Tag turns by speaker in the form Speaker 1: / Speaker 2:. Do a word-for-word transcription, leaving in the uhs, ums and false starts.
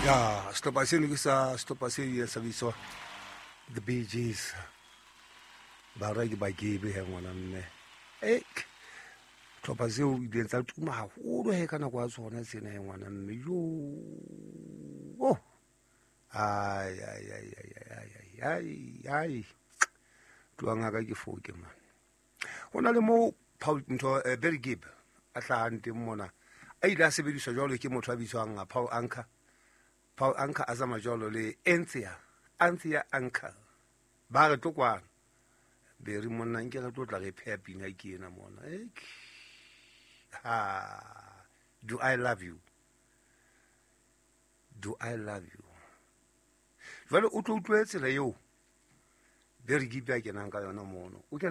Speaker 1: Ya, stopa seno ke sa stopa se ya sa biswa the Bee Gees ba ra ke ba gebe he ngwana mme eh stopa se o di tsa tuma haholo he kana kwa tsona sena he ngwana mme yo oh ai ai ai ai ai ai ai tuanga ka ke foke man ona le mo Paul ntho Barry Gibb a tlahante mona a ile a sebediswa jwalo ke motho a bitswang Paul Anka Paul Anka a zama jwalo le Anthea Anthea Anka ba re tlokwana be re monna nke re tlotla re pheya pina ke ena mona ha do I love you do I love you jwale o tlo utlwetse le yo Barry Gibb ya kenang ka yona mono